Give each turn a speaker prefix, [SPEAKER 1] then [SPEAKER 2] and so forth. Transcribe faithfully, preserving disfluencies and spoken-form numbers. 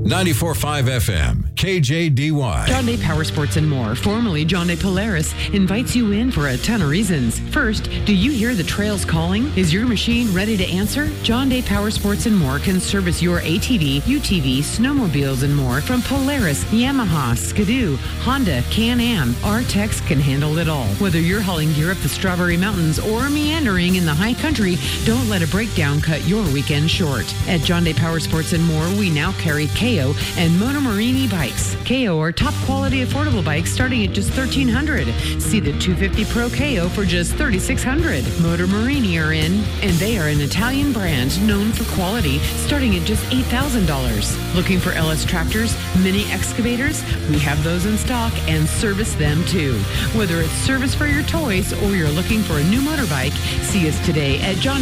[SPEAKER 1] ninety-four point five F M, K J D Y.
[SPEAKER 2] John Day Power Sports and More, formerly John Day Polaris, invites you in for a ton of reasons. First, do you hear the trails calling? Is your machine ready to answer? John Day Power Sports and More can service your A T V, U T V, snowmobiles, and more from Polaris, Yamaha, Skidoo, Honda, Can-Am. Our techs can handle it all. Whether you're hauling gear up the Strawberry Mountains or meandering in the high country, don't let a breakdown cut your weekend short. At John Day Power Sports and More, we now carry K O and Monomarini bikes. K O are top quality affordable bikes starting at just thirteen hundred dollars. See the two fifty Pro K O for just thirty-six hundred dollars. Motomarini are in, and they are an Italian brand known for quality starting at just eight thousand dollars. Looking for L S tractors, mini excavators? We have those in stock and service them too. Whether it's service for your toys or you're looking for a new motorbike, see us today at John